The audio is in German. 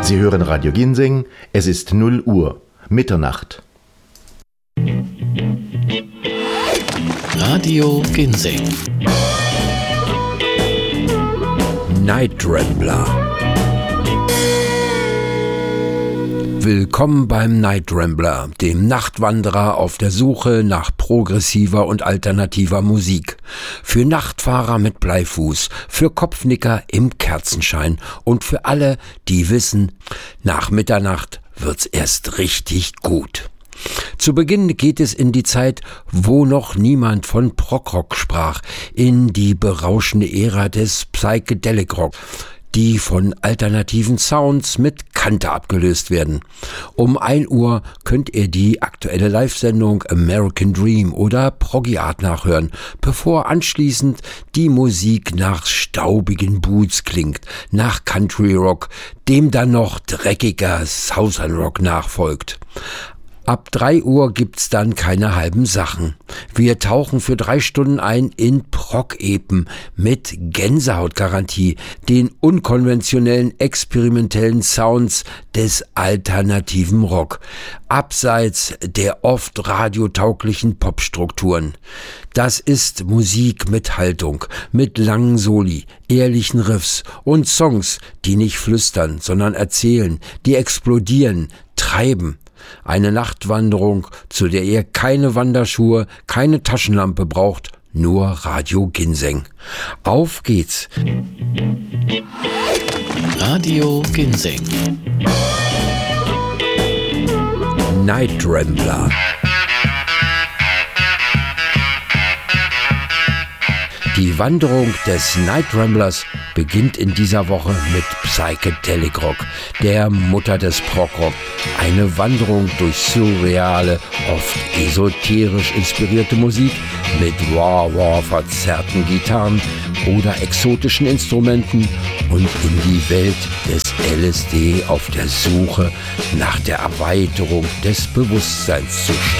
Sie hören Radio Ginseng, es ist 0 Uhr, Mitternacht. Radio Ginseng. Night Rambler. Willkommen beim Night Rambler, dem Nachtwanderer auf der Suche nach progressiver und alternativer Musik. Für Nachtfahrer mit Bleifuß, für Kopfnicker im Kerzenschein und für alle, die wissen, nach Mitternacht wird's erst richtig gut. Zu Beginn geht es in die Zeit, wo noch niemand von Prog-Rock sprach, in die berauschende Ära des Psychedelic Rock, die von alternativen Sounds mit Kante abgelöst werden. Um 1 Uhr könnt ihr die aktuelle Live-Sendung American Dream oder Proggy Art nachhören, bevor anschließend die Musik nach staubigen Boots klingt, nach Country Rock, dem dann noch dreckiger Southern Rock nachfolgt. Ab 3 Uhr gibt's dann keine halben Sachen. Wir tauchen für 3 Stunden ein in Prog-Epen mit Gänsehautgarantie, den unkonventionellen, experimentellen Sounds des alternativen Rock, abseits der oft radiotauglichen Popstrukturen. Das ist Musik mit Haltung, mit langen Soli, ehrlichen Riffs und Songs, die nicht flüstern, sondern erzählen, die explodieren, treiben. Eine Nachtwanderung, zu der ihr keine Wanderschuhe, keine Taschenlampe braucht, nur Radio Ginseng. Auf geht's! Radio Ginseng. Night Rambler. Die Wanderung des Night Ramblers beginnt in dieser Woche mit Psychedelic Rock, der Mutter des Prog-Rock. Eine Wanderung durch surreale, oft esoterisch inspirierte Musik mit verzerrten Gitarren oder exotischen Instrumenten und in die Welt des LSD auf der Suche nach der Erweiterung des Bewusstseinszustands.